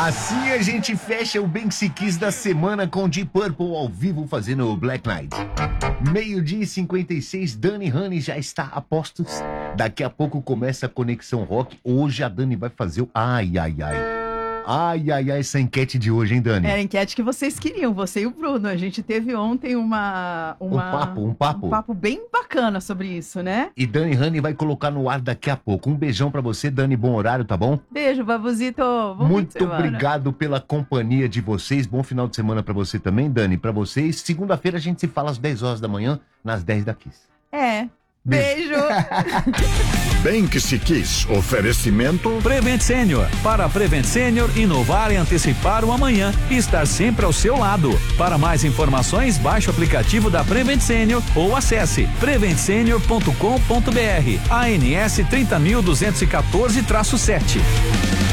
Assim a gente fecha o Bem Que Se Quis da semana com Deep Purple ao vivo fazendo o Black Knight. 12h56, Dani Honey já está a postos. Daqui a pouco começa a Conexão Rock. Hoje a Dani vai fazer o... Ai, essa enquete de hoje, hein, Dani? Era a enquete que vocês queriam, você e o Bruno. A gente teve ontem um papo bem bacana sobre isso, né? E Dani Honey vai colocar no ar daqui a pouco. Um beijão pra você, Dani, bom horário, tá bom? Beijo, Babuzito. Muito obrigado pela companhia de vocês. Bom final de semana pra você também, Dani, pra vocês. Segunda-feira a gente se fala às 10 horas da manhã, nas 10 da Kiss. Beijo. Bem Que Se Quis, oferecimento Prevent Senior. Para Prevent Senior, inovar e antecipar o amanhã e estar sempre ao seu lado. Para mais informações, baixe o aplicativo da Prevent Senior ou acesse preventsenior.com.br. ANS 30.214-7.